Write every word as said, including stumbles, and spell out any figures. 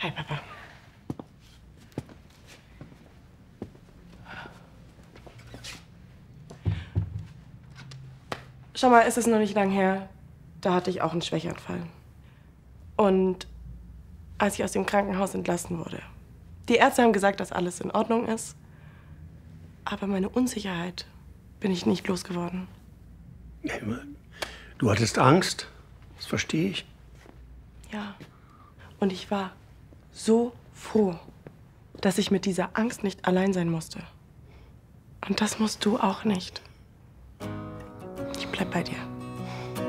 Hi, Papa. Schau mal, es ist noch nicht lang her. Da hatte ich auch einen Schwächeanfall. Und als ich aus dem Krankenhaus entlassen wurde. Die Ärzte haben gesagt, dass alles in Ordnung ist. Aber meine Unsicherheit bin ich nicht losgeworden. Ja, du hattest Angst. Das verstehe ich. Ja. Und ich war so froh, dass ich mit dieser Angst nicht allein sein musste. Und das musst du auch nicht. Ich bleib bei dir.